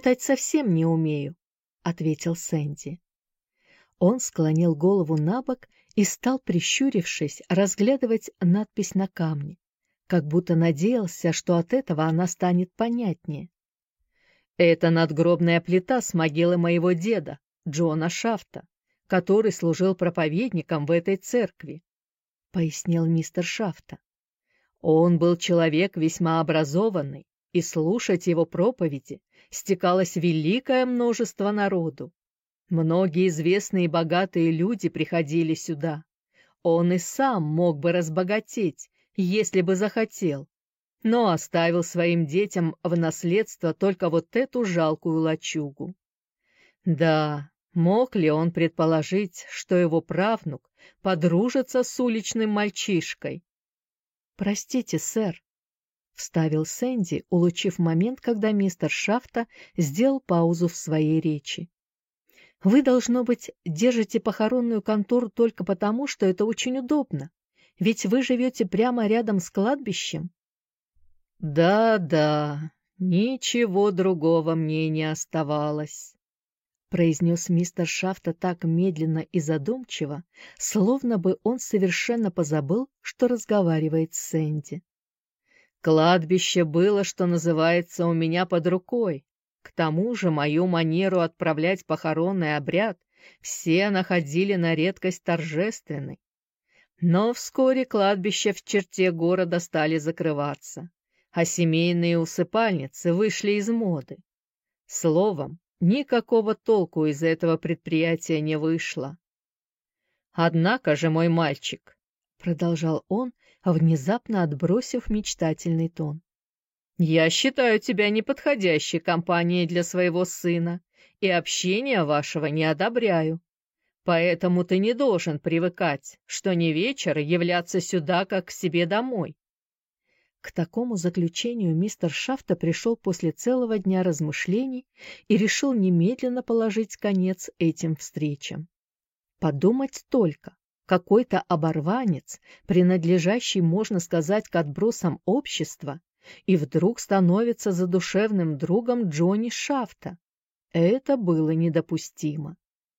читать совсем не умею», — ответил Сэнди. Он склонил голову набок и стал, прищурившись, разглядывать надпись на камне, как будто надеялся, что от этого она станет понятнее. «Это надгробная плита с могилы моего деда, Джона Шафта, который служил проповедником в этой церкви», — пояснил мистер Шафта. «Он был человек весьма образованный, и слушать его проповеди стекалось великое множество народу. Многие известные и богатые люди приходили сюда. Он и сам мог бы разбогатеть, если бы захотел, но оставил своим детям в наследство только вот эту жалкую лачугу. Да, мог ли он предположить, что его правнук подружится с уличным мальчишкой?» «Простите, сэр», — вставил Сэнди, улучив момент, когда мистер Шафта сделал паузу в своей речи. «Вы, должно быть, держите похоронную контору только потому, что это очень удобно, ведь вы живете прямо рядом с кладбищем». «Да, ничего другого мне не оставалось», — произнес мистер Шафта так медленно и задумчиво, словно бы он совершенно позабыл, что разговаривает с Сэнди. «Кладбище было, что называется, у меня под рукой. К тому же мою манеру отправлять похоронный обряд все находили на редкость торжественной. Но вскоре кладбища в черте города стали закрываться, а семейные усыпальницы вышли из моды. Словом, никакого толку из этого предприятия не вышло. Однако же, мой мальчик, — продолжал он, внезапно отбросив мечтательный тон, — я считаю тебя неподходящей компанией для своего сына и общения вашего не одобряю. Поэтому ты не должен привыкать, что не вечер являться сюда, как к себе домой. К такому заключению мистер Шафта пришел после целого дня размышлений и решил немедленно положить конец этим встречам. Подумать только, какой-то оборванец, принадлежащий, можно сказать, к отбросам общества, и вдруг становится задушевным другом Джонни Шафта. Это было недопустимо.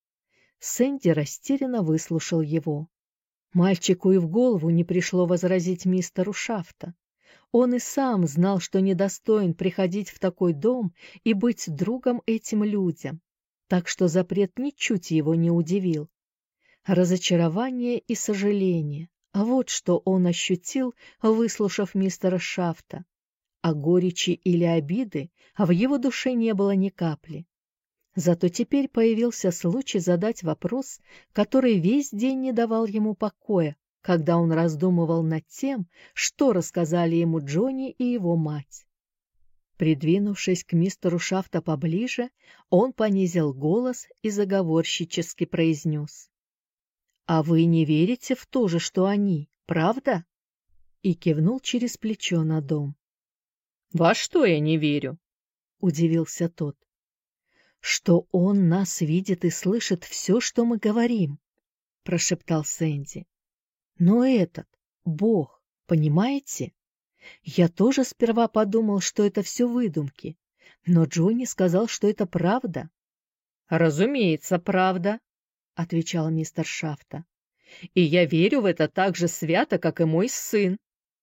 Сэнди растерянно выслушал его. Мальчику и в голову не пришло возразить мистеру Шафта. Он и сам знал, что недостоин приходить в такой дом и быть другом этим людям, так что запрет ничуть его не удивил. Разочарование и сожаление — вот что он ощутил, выслушав мистера Шафта. А горечи или обиды в его душе не было ни капли. Зато теперь появился случай задать вопрос, который весь день не давал ему покоя, когда он раздумывал над тем, что рассказали ему Джонни и его мать. Придвинувшись к мистеру Шафта поближе, он понизил голос и заговорщически произнес: «А вы не верите в то же, что они, правда?» И кивнул через плечо на дом. «Во что я не верю?» — удивился тот. «Что он нас видит и слышит все, что мы говорим», — прошептал Сэнди. «Но этот, Бог, понимаете? Я тоже сперва подумал, что это все выдумки, но Джонни сказал, что это правда». «Разумеется, правда», — отвечал мистер Шафта. «И я верю в это так же свято, как и мой сын».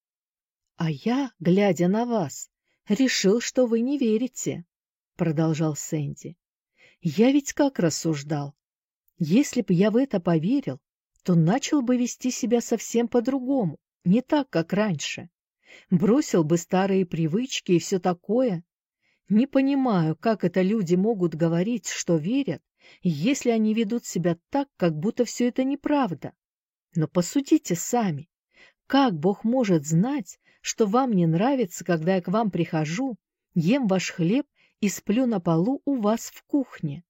«А я, глядя на вас, решил, что вы не верите», — продолжал Сэнди. «Я ведь как рассуждал. Если бы я в это поверил, то начал бы вести себя совсем по-другому, не так, как раньше. Бросил бы старые привычки и все такое. Не понимаю, как это люди могут говорить, что верят, если они ведут себя так, как будто все это неправда. Но посудите сами. Как Бог может знать, что вам не нравится, когда я к вам прихожу, ем ваш хлеб и сплю на полу у вас в кухне?»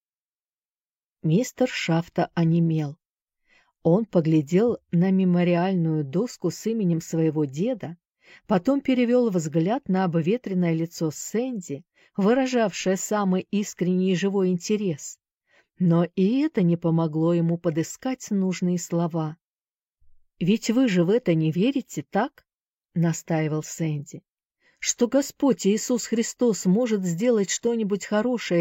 Мистер Шафта онемел. Он поглядел на мемориальную доску с именем своего деда, потом перевел взгляд на обветренное лицо Сэнди, выражавшее самый искренний и живой интерес. Но и это не помогло ему подыскать нужные слова. «Ведь вы же в это не верите, так?» — настаивал Сэнди. «Что Господь Иисус Христос может сделать что-нибудь хорошее